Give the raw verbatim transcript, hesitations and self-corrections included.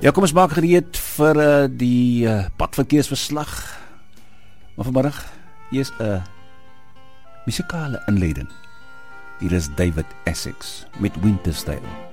Ja, kom ons maak gereed vir uh, die uh, padverkeersverslag. Maar vanmiddag, hier is 'n uh, musikale inleiding. Hier is David Essex met Winterstyle.